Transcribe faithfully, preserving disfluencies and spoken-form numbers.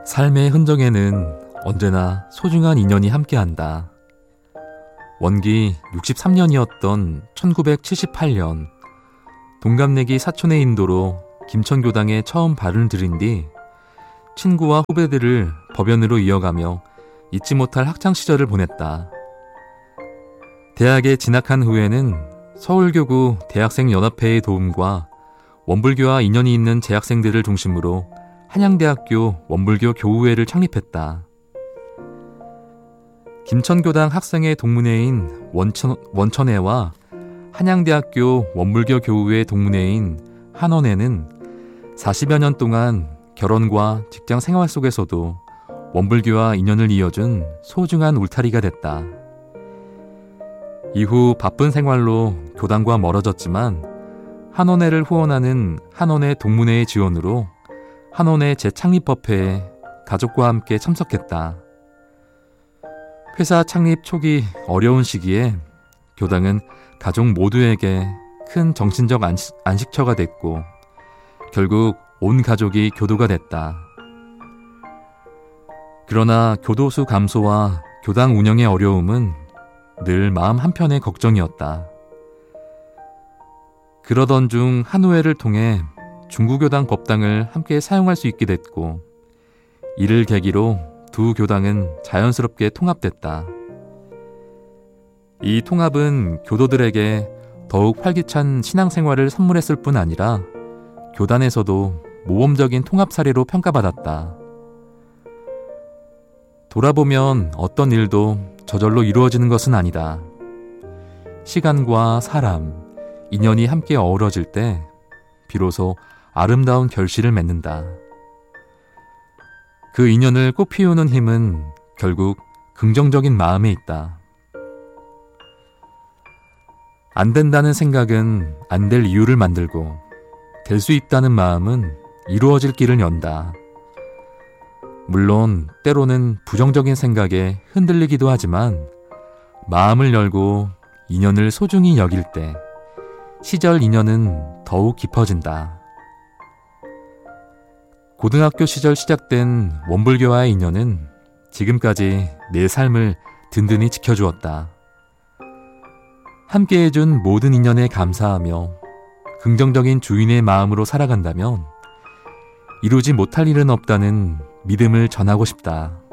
삶의 흔적에는 언제나 소중한 인연이 함께한다. 원기 육십삼 년이었던 천구백칠십팔 년, 동갑내기 사촌의 인도로 김천교당에 처음 발을 들인 뒤 친구와 후배들을 법연으로 이어가며 잊지 못할 학창시절을 보냈다. 대학에 진학한 후에는 서울교구 대학생연합회의 도움과 원불교와 인연이 있는 재학생들을 중심으로 한양대학교 원불교 교우회를 창립했다. 김천교당 학생회 동문회인 원천, 원천회와 한양대학교 원불교 교우회 동문회인 한원회는 사십여 년 동안 결혼과 직장 생활 속에서도 원불교와 인연을 이어준 소중한 울타리가 됐다. 이후 바쁜 생활로 교당과 멀어졌지만 한원회를 후원하는 한원회 동문회의 지원으로 한원회 재창립법회에 가족과 함께 참석했다. 회사 창립 초기 어려운 시기에 교당은 가족 모두에게 큰 정신적 안식, 안식처가 됐고 결국 온 가족이 교도가 됐다. 그러나 교도수 감소와 교당 운영의 어려움은 늘 마음 한편의 걱정이었다. 그러던 중 한우회를 통해 중구교당 법당을 함께 사용할 수 있게 됐고 이를 계기로 두 교당은 자연스럽게 통합됐다. 이 통합은 교도들에게 더욱 활기찬 신앙생활을 선물했을 뿐 아니라 교단에서도 모범적인 통합 사례로 평가받았다. 돌아보면 어떤 일도 저절로 이루어지는 것은 아니다. 시간과 사람, 인연이 함께 어우러질 때 비로소 아름다운 결실을 맺는다. 그 인연을 꽃피우는 힘은 결국 긍정적인 마음에 있다. 안 된다는 생각은 안 될 이유를 만들고 될 수 있다는 마음은 이루어질 길을 연다. 물론 때로는 부정적인 생각에 흔들리기도 하지만 마음을 열고 인연을 소중히 여길 때 시절 인연은 더욱 깊어진다. 고등학교 시절 시작된 원불교와의 인연은 지금까지 내 삶을 든든히 지켜주었다. 함께 해준 모든 인연에 감사하며 긍정적인 주인의 마음으로 살아간다면 이루지 못할 일은 없다는 믿음을 전하고 싶다.